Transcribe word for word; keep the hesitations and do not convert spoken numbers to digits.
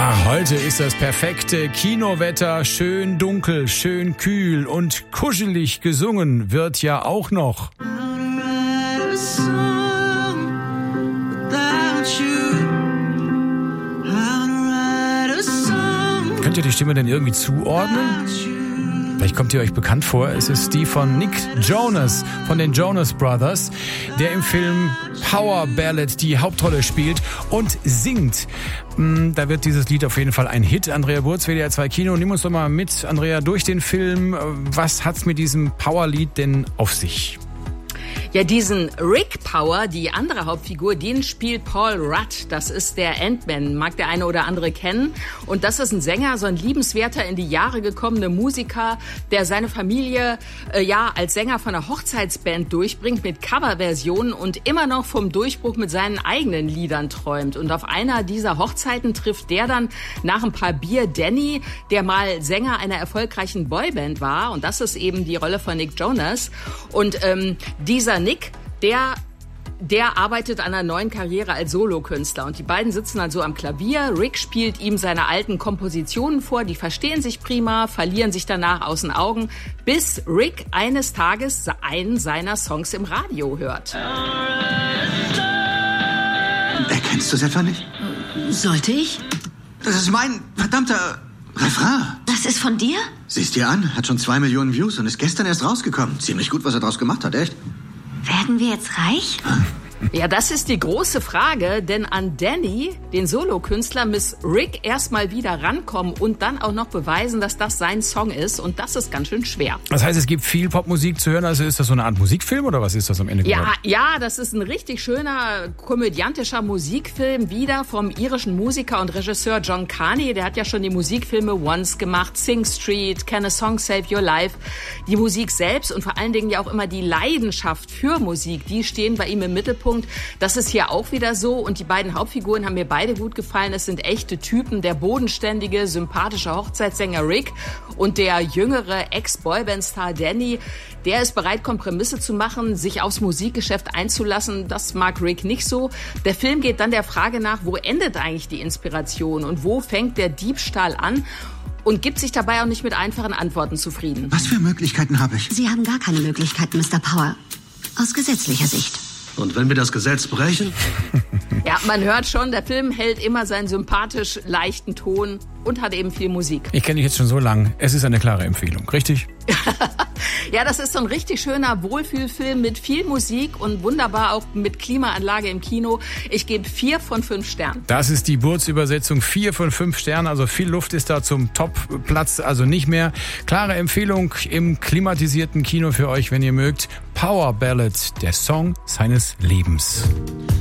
Ja, heute ist das perfekte Kinowetter. Schön dunkel, schön kühl und kuschelig gesungen wird ja auch noch. Könnt ihr die Stimme denn irgendwie zuordnen? Vielleicht kommt ihr euch bekannt vor, es ist die von Nick Jonas, von den Jonas Brothers, der im Film Power Ballad die Hauptrolle spielt und singt. Da wird dieses Lied auf jeden Fall ein Hit. Andrea Burz, W D R zwei Kino, nimm uns doch mal mit, Andrea, durch den Film. Was hat's mit diesem Powerlied denn auf sich? Ja, diesen Rick Power, die andere Hauptfigur, den spielt Paul Rudd. Das ist der Ant-Man, mag der eine oder andere kennen. Und das ist ein Sänger, so ein liebenswerter, in die Jahre gekommener Musiker, der seine Familie äh, ja als Sänger von einer Hochzeitsband durchbringt mit Coverversionen und immer noch vom Durchbruch mit seinen eigenen Liedern träumt. Und auf einer dieser Hochzeiten trifft der dann nach ein paar Bier Danny, der mal Sänger einer erfolgreichen Boyband war. Und das ist eben die Rolle von Nick Jonas. Und ähm, dieser Nick, der, der arbeitet an einer neuen Karriere als Solokünstler und die beiden sitzen also am Klavier. Rick spielt ihm seine alten Kompositionen vor, die verstehen sich prima, verlieren sich danach aus den Augen, bis Rick eines Tages einen seiner Songs im Radio hört. Erkennst du es etwa nicht? Sollte ich? Das ist mein verdammter Refrain. Das ist von dir? Siehst dir an, hat schon zwei Millionen Views und ist gestern erst rausgekommen. Ziemlich gut, was er draus gemacht hat, echt. Werden wir jetzt reich? Ja, das ist die große Frage, denn an Danny, den Solokünstler, muss Rick erstmal wieder rankommen und dann auch noch beweisen, dass das sein Song ist und das ist ganz schön schwer. Das heißt, es gibt viel Popmusik zu hören, also ist das so eine Art Musikfilm oder was ist das am Ende geworden? Ja, ja, das ist ein richtig schöner, komödiantischer Musikfilm, wieder vom irischen Musiker und Regisseur John Carney, der hat ja schon die Musikfilme Once gemacht, Sing Street, Can a Song Save Your Life. Die Musik selbst und vor allen Dingen ja auch immer die Leidenschaft für Musik, die stehen bei ihm im Mittelpunkt. Das ist hier auch wieder so und die beiden Hauptfiguren haben mir beide gut gefallen. Es sind echte Typen, der bodenständige, sympathische Hochzeitssänger Rick und der jüngere Ex-Boyband-Star Danny. Der ist bereit, Kompromisse zu machen, sich aufs Musikgeschäft einzulassen. Das mag Rick nicht so. Der Film geht dann der Frage nach, wo endet eigentlich die Inspiration und wo fängt der Diebstahl an? Und gibt sich dabei auch nicht mit einfachen Antworten zufrieden. Was für Möglichkeiten habe ich? Sie haben gar keine Möglichkeiten, Mister Power. Aus gesetzlicher Sicht. Und wenn wir das Gesetz brechen? Ja, man hört schon, der Film hält immer seinen sympathisch leichten Ton und hat eben viel Musik. Ich kenne dich jetzt schon so lang. Es ist eine klare Empfehlung, richtig? Ja, das ist so ein richtig schöner Wohlfühlfilm mit viel Musik und wunderbar auch mit Klimaanlage im Kino. Ich gebe vier von fünf Sternen. Das ist die Burz-Übersetzung. Vier von fünf Sternen, also viel Luft ist da zum Top-Platz, also nicht mehr. Klare Empfehlung im klimatisierten Kino für euch, wenn ihr mögt. Power Ballad, der Song seines Lebens.